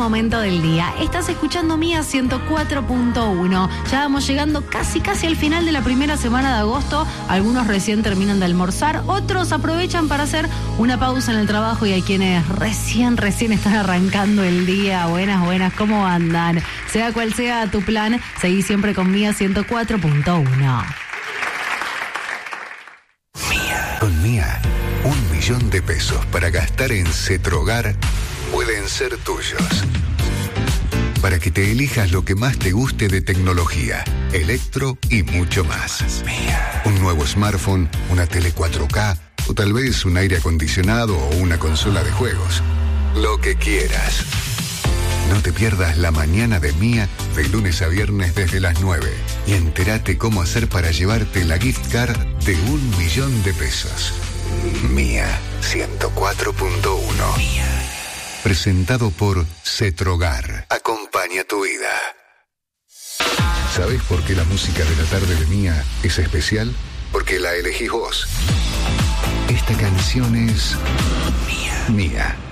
Momento del día. Estás escuchando Mía 104.1. Ya vamos llegando casi al final de la primera semana de agosto. Algunos recién terminan de almorzar, otros aprovechan para hacer una pausa en el trabajo y hay quienes recién están arrancando el día. Buenas, ¿cómo andan? Sea cual sea tu plan, seguí siempre con Mía 104.1. Con Mía, 1 millón de pesos para gastar en Cetrogar pueden ser tuyos. Para que te elijas lo que más te guste de tecnología, electro y mucho más. Un nuevo smartphone, una tele 4K o tal vez un aire acondicionado o una consola de juegos. Lo que quieras. No te pierdas la mañana de Mía de lunes a viernes desde las 9 y entérate cómo hacer para llevarte la gift card de 1 millón de pesos. Mía 104.1. Presentado por Cetrogar. Acompaña tu vida. ¿Sabés por qué la música de la tarde de Mía es especial? Porque la elegís vos. Esta canción es Mía.